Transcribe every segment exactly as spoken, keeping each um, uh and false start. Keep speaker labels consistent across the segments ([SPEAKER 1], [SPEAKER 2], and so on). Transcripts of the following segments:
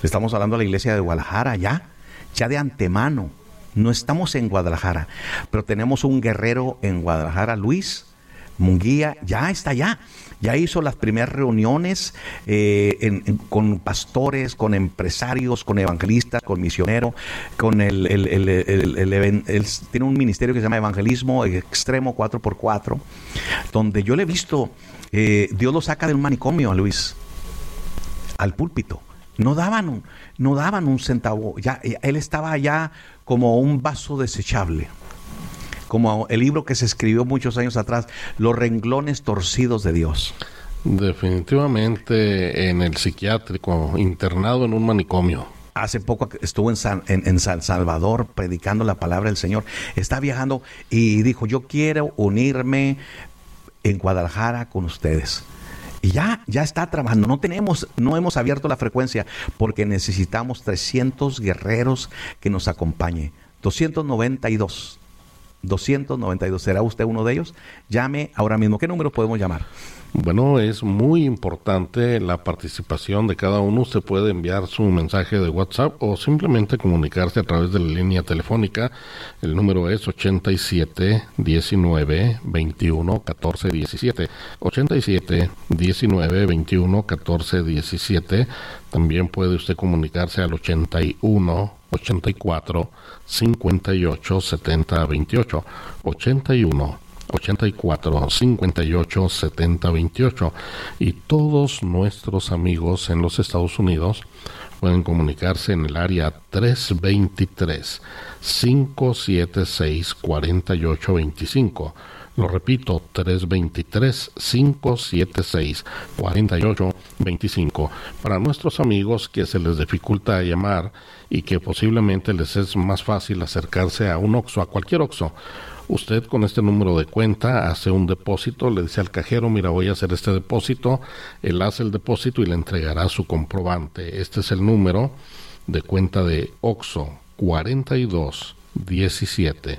[SPEAKER 1] Estamos hablando de la iglesia de Guadalajara, ya, ya de antemano. No estamos en Guadalajara, pero tenemos un guerrero en Guadalajara, Luis Munguía, ya está allá. Ya hizo las primeras reuniones eh, en, en, con pastores, con empresarios, con evangelistas, con misioneros, con el, el, el, el, el, el, el tiene un ministerio que se llama Evangelismo Extremo cuatro por cuatro, donde yo le he visto, eh, Dios lo saca de un manicomio a Luis, al púlpito. No daban un, no daban un centavo, ya, él estaba allá como un vaso desechable. Como el libro que se escribió muchos años atrás, Los renglones torcidos de Dios.
[SPEAKER 2] Definitivamente en el psiquiátrico, internado en un manicomio.
[SPEAKER 1] Hace poco estuvo en San, en, en San Salvador predicando la palabra del Señor. Está viajando y dijo, yo quiero unirme en Guadalajara con ustedes. Y ya, ya está trabajando. No tenemos, no hemos abierto la frecuencia porque necesitamos trescientos guerreros que nos acompañen. doscientos noventa y dos. doscientos noventa y dos. ¿Será usted uno de ellos? Llame ahora mismo. ¿Qué número podemos llamar?
[SPEAKER 2] Bueno, es muy importante la participación de cada uno. Usted puede enviar su mensaje de WhatsApp o simplemente comunicarse a través de la línea telefónica. El número es ochenta y siete, diecinueve, veintiuno, catorce, diecisiete. ochenta y siete, diecinueve, veintiuno, catorce, diecisiete. También puede usted comunicarse al ochenta y uno, ochenta y cuatro, cincuenta y ocho, setenta, veintiocho. ochenta y uno, ochenta y cuatro, cincuenta y ocho, setenta, veintiocho. Y todos nuestros amigos en los Estados Unidos pueden comunicarse en el área tres dos tres, cinco siete seis, cuatro ocho dos cinco. Lo repito, tres dos tres, cinco siete seis, cuatro ocho dos cinco. Para nuestros amigos que se les dificulta llamar y que posiblemente les es más fácil acercarse a un Oxxo, a cualquier Oxxo, usted con este número de cuenta hace un depósito, le dice al cajero, mira, voy a hacer este depósito, él hace el depósito y le entregará su comprobante. Este es el número de cuenta de Oxxo, cuarenta y dos diecisiete,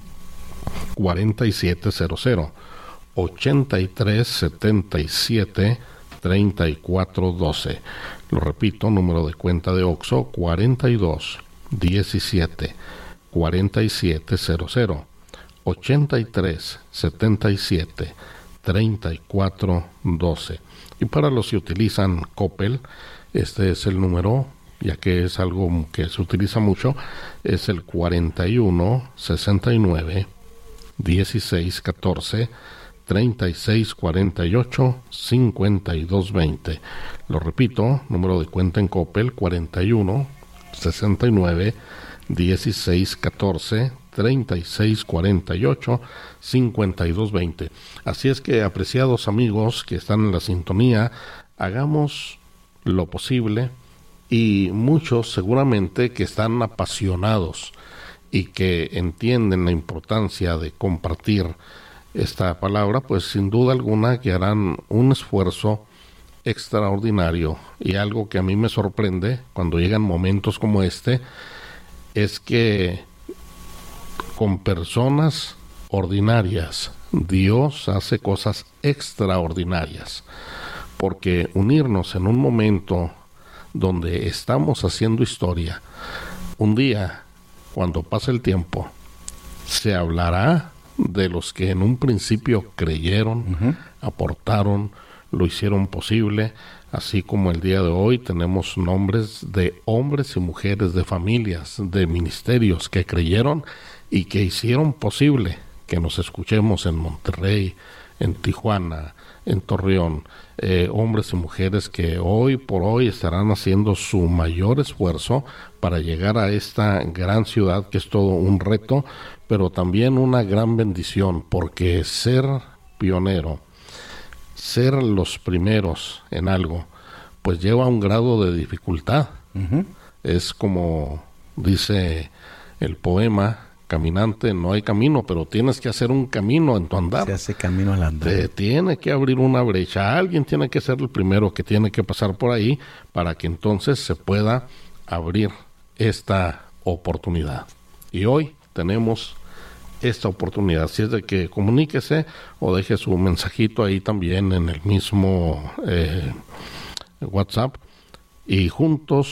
[SPEAKER 2] cuarenta y siete cero cero, ochenta y tres setenta y siete, treinta y cuatro doce. Lo repito, número de cuenta de Oxxo, cuarenta y dos diecisiete, cuarenta y siete cero cero, ochenta y tres setenta y siete, treinta y cuatro doce. Y para los que utilizan Coppel, este es el número, ya que es algo que se utiliza mucho, es el cuarenta y uno sesenta y nueve, dieciséis catorce, treinta y seis cuarenta y ocho, cincuenta y dos veinte. Lo repito, número de cuenta en Coppel, cuarenta y uno sesenta y nueve, dieciséis catorce, treinta y seis cuarenta y ocho, cincuenta y dos veinte. Así es que, apreciados amigos que están en la sintonía, hagamos lo posible, y muchos seguramente que están apasionados y que entienden la importancia de compartir esta palabra, pues sin duda alguna que harán un esfuerzo extraordinario. Y algo que a mí me sorprende cuando llegan momentos como este es que con personas ordinarias Dios hace cosas extraordinarias, porque unirnos en un momento donde estamos haciendo historia, un día, cuando pase el tiempo, se hablará de los que en un principio creyeron, uh-huh. aportaron, lo hicieron posible, así como el día de hoy tenemos nombres de hombres y mujeres, de familias, de ministerios que creyeron y que hicieron posible que nos escuchemos en Monterrey, en Tijuana, en Torreón, eh, hombres y mujeres que hoy por hoy estarán haciendo su mayor esfuerzo para llegar a esta gran ciudad, que es todo un reto, pero también una gran bendición, porque ser pionero, ser los primeros en algo, pues lleva un grado de dificultad. Uh-huh. Es como dice el poema, caminante no hay camino, pero tienes que hacer un camino en tu andar.
[SPEAKER 1] Se hace camino al andar.
[SPEAKER 2] Te tiene que abrir una brecha. Alguien tiene que ser el primero que tiene que pasar por ahí para que entonces se pueda abrir esta oportunidad. Y hoy tenemos esta oportunidad. Así es de que comuníquese o deje su mensajito ahí también en el mismo eh, WhatsApp y juntos